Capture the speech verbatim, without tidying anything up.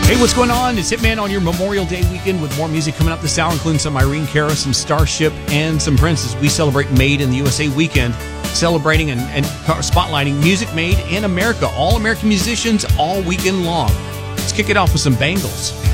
Hey, what's going on? It's Hitman on your Memorial Day weekend with more music coming up this hour, including some Irene Cara, some Starship, and some Prince. We celebrate Made in the U S A weekend, celebrating and, and spotlighting music made in America. All American musicians all weekend long. Let's kick it off with some Bangles.